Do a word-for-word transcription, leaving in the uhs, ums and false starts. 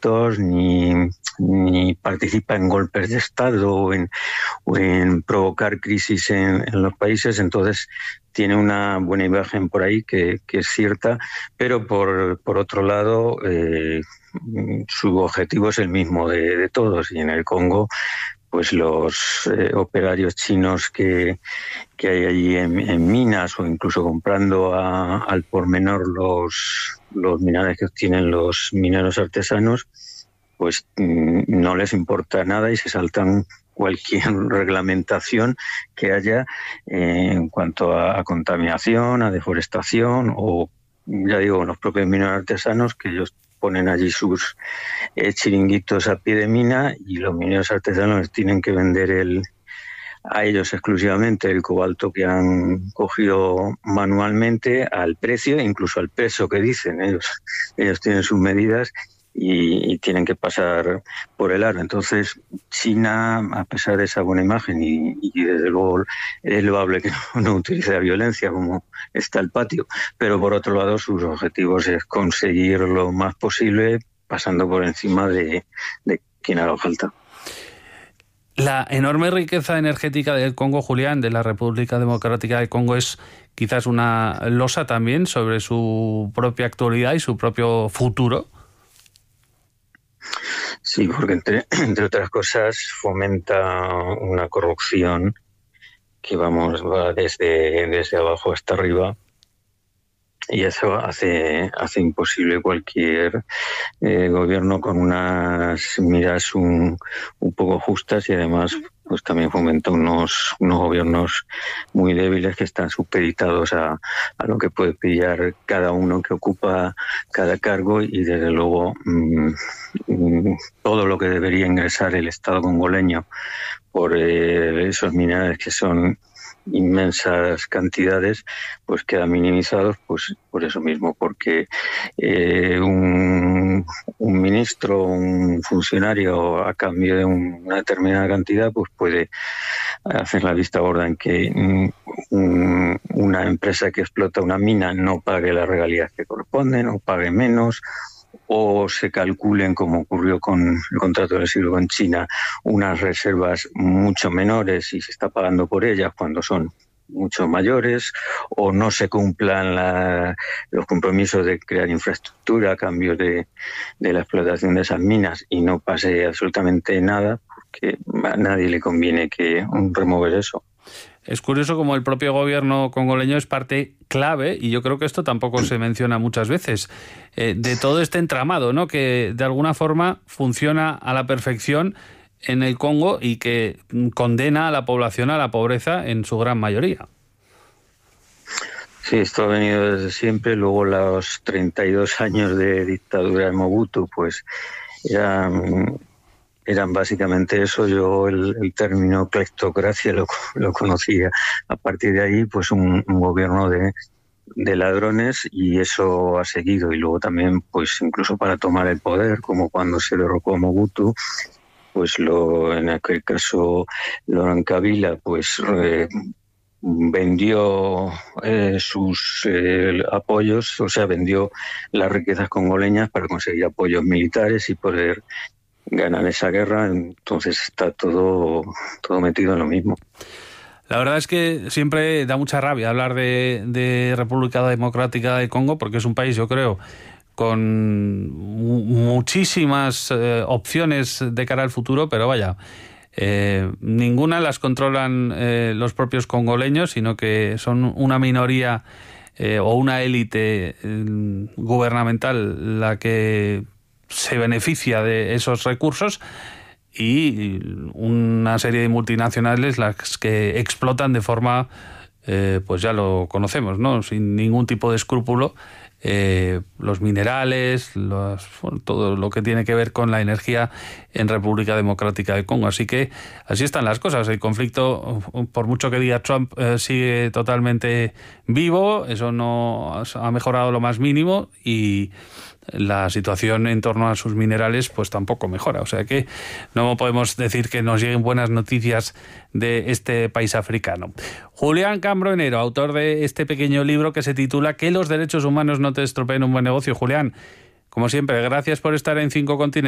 delitos, ni, ni participa en golpes de Estado o en, o en provocar crisis en, en los países. Entonces tiene una buena imagen por ahí que, que es cierta, pero por, por otro lado eh, su objetivo es el mismo de, de todos, y en el Congo pues los eh, operarios chinos que, que hay allí en, en minas, o incluso comprando a, al por menor los, los minerales que obtienen los mineros artesanos, pues mm, no les importa nada y se saltan cualquier reglamentación que haya eh, en cuanto a, a contaminación, a deforestación, o ya digo, los propios mineros artesanos, que ellos ponen allí sus eh, chiringuitos a pie de mina, y los mineros artesanos tienen que vender el, a ellos exclusivamente el cobalto que han cogido manualmente al precio, incluso al peso que dicen. Ellos, ellos tienen sus medidas y, y tienen que pasar por el aro. Entonces, China, a pesar de esa buena imagen, y, y desde luego es loable que no, no utilice la violencia como está el patio, pero por otro lado sus objetivos es conseguir lo más posible pasando por encima de, de quien haga falta. La enorme riqueza energética del Congo, Julián, de la República Democrática del Congo, es quizás una losa también sobre su propia actualidad y su propio futuro. Sí, porque entre, entre otras cosas fomenta una corrupción que vamos va desde, desde abajo hasta arriba, y eso hace, hace imposible cualquier eh, gobierno con unas miras un, un poco justas, y además pues también fomenta unos, unos gobiernos muy débiles que están supeditados a, a lo que puede pillar cada uno que ocupa cada cargo, y desde luego mmm, mmm, todo lo que debería ingresar el Estado congoleño por eh, esos minerales, que son inmensas cantidades, pues quedan minimizados, pues por eso mismo, porque eh, un, un ministro, un funcionario, a cambio de una determinada cantidad, pues puede hacer la vista gorda en que um, una empresa que explota una mina no pague las regalías que corresponden, o pague menos, o se calculen, como ocurrió con el contrato del siglo con China, unas reservas mucho menores y se está pagando por ellas cuando son mucho mayores, o no se cumplan la, los compromisos de crear infraestructura a cambio de, de la explotación de esas minas y no pase absolutamente nada, porque a nadie le conviene que remover eso. Es curioso como el propio gobierno congoleño es parte clave, y yo creo que esto tampoco se menciona muchas veces, eh, de todo este entramado, ¿no?, que de alguna forma funciona a la perfección en el Congo y que condena a la población a la pobreza en su gran mayoría. Sí, esto ha venido desde siempre. Luego los treinta y dos años de dictadura de Mobutu, pues eran... eran básicamente eso. Yo el, el término cleptocracia lo, lo conocía a partir de ahí, pues un, un gobierno de, de ladrones, y eso ha seguido. Y luego también, pues incluso para tomar el poder, como cuando se derrocó a Mobutu, pues lo, en aquel caso Laurent Kabila, pues eh, vendió eh, sus eh, apoyos, o sea, vendió las riquezas congoleñas para conseguir apoyos militares y poder ganar esa guerra. Entonces está todo, todo metido en lo mismo. La verdad es que siempre da mucha rabia hablar de, de República Democrática del Congo, porque es un país, yo creo, con mu- muchísimas eh, opciones de cara al futuro, pero vaya, eh, ninguna las controlan eh, los propios congoleños, sino que son una minoría eh, o una élite eh, gubernamental la que se beneficia de esos recursos, y una serie de multinacionales las que explotan de forma, eh, pues ya lo conocemos, ¿no?, sin ningún tipo de escrúpulo, eh, los minerales, los, bueno, todo lo que tiene que ver con la energía en República Democrática del Congo. Así que así están las cosas. El conflicto, por mucho que diga Trump, eh, sigue totalmente vivo. Eso no ha mejorado lo más mínimo, y la situación en torno a sus minerales pues tampoco mejora. O sea que no podemos decir que nos lleguen buenas noticias de este país africano. Julián Cambronero, autor de este pequeño libro que se titula Que los derechos humanos no te estropeen un buen negocio. Julián, como siempre, gracias por estar en Cinco Continentes.